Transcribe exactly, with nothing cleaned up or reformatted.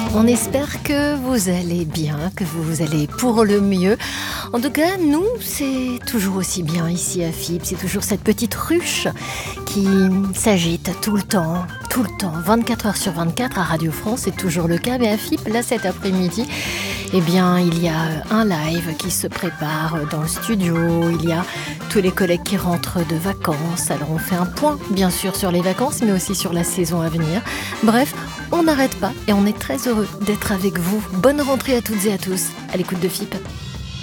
On espère que vous allez bien, que vous allez pour le mieux. En tout cas, nous, c'est toujours aussi bien ici à F I B. C'est toujours cette petite ruche qui s'agite tout le temps, tout le temps, vingt-quatre heures sur vingt-quatre à Radio France, c'est toujours le cas. Mais à F I B, là, cet après-midi, eh bien, il y a un live qui se prépare dans le studio. Il y a tous les collègues qui rentrent de vacances. Alors, on fait un point, bien sûr, sur les vacances, mais aussi sur la saison à venir. Bref, on n'arrête pas et on est très heureux d'être avec vous. Bonne rentrée à toutes et à tous à l'écoute de F I B.